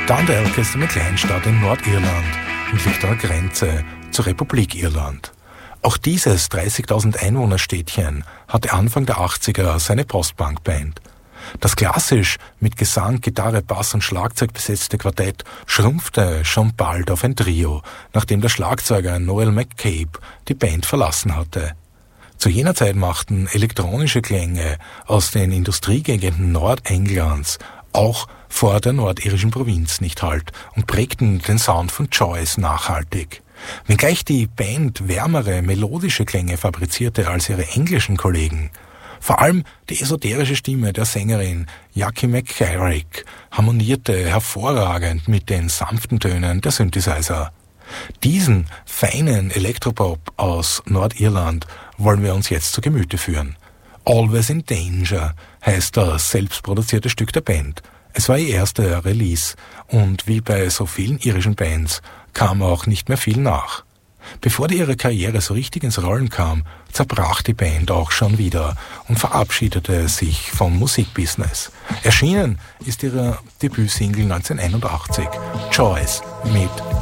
Dundalk ist eine Kleinstadt in Nordirland und liegt an der Grenze zur Republik Irland. Auch dieses 30.000 Einwohnerstädtchen hatte Anfang der 80er seine Postpunk-Band. Das klassisch mit Gesang, Gitarre, Bass und Schlagzeug besetzte Quartett schrumpfte schon bald auf ein Trio, nachdem der Schlagzeuger Noel McCabe die Band verlassen hatte. Zu jener Zeit machten elektronische Klänge aus den Industriegegenden Nordenglands auch vor der nordirischen Provinz nicht Halt und prägten den Sound von Joyce nachhaltig. Wenngleich die Band wärmere, melodische Klänge fabrizierte als ihre englischen Kollegen, vor allem die esoterische Stimme der Sängerin Jackie McCarrick harmonierte hervorragend mit den sanften Tönen der Synthesizer. Diesen feinen Elektropop aus Nordirland wollen wir uns jetzt zu Gemüte führen. Always in Danger heißt das selbstproduzierte Stück der Band. Es war ihr erster Release und wie bei so vielen irischen Bands kam auch nicht mehr viel nach. Bevor ihre Karriere so richtig ins Rollen kam, zerbrach die Band auch schon wieder und verabschiedete sich vom Musikbusiness. Erschienen ist ihre Debütsingle 1981, Joyce mit